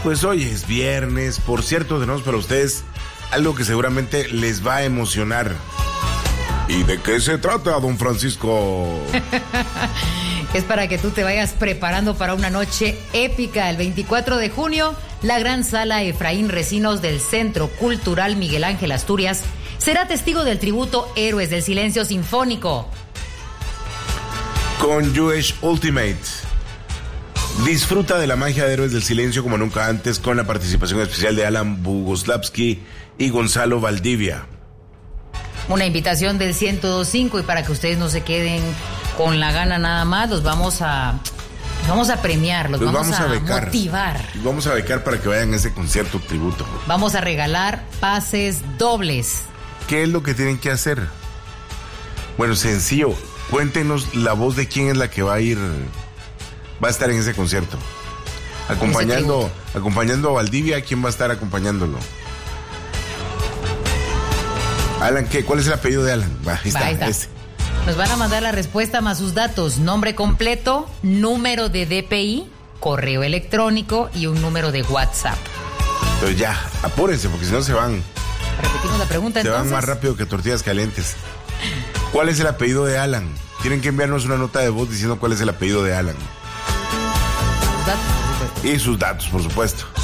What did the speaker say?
Pues hoy es viernes, por cierto, tenemos para ustedes algo que seguramente les va a emocionar. ¿Y de qué se trata, don Francisco? Es para que tú te vayas preparando para una noche épica. El 24 de junio, la gran sala Efraín Recinos del Centro Cultural Miguel Ángel Asturias será testigo del tributo Héroes del Silencio Sinfónico. Con Jewish Ultimate. Disfruta de la magia de Héroes del Silencio como nunca antes con la participación especial de Alan Bugoslavsky y Gonzalo Valdivia. Una invitación del 102.5 y para que ustedes no se queden con la gana nada más, los vamos a premiar, los vamos a becar, motivar. Los vamos a becar para que vayan a ese concierto tributo. Vamos a regalar pases dobles. ¿Qué es lo que tienen que hacer? Bueno, sencillo. Cuéntenos la voz de quién es la que va a estar en ese concierto. Acompañando a Valdivia, ¿quién va a estar acompañándolo? Alan, ¿cuál es el apellido de Alan? Ahí está. Nos van a mandar la respuesta más sus datos, nombre completo, número de DPI, correo electrónico y un número de WhatsApp. Entonces ya, apúrense porque si no se van. Repetimos la pregunta entonces. Se van más rápido que tortillas calientes. ¿Cuál es el apellido de Alan? Tienen que enviarnos una nota de voz diciendo cuál es el apellido de Alan. Sus datos, por supuesto. Y sus datos, por supuesto.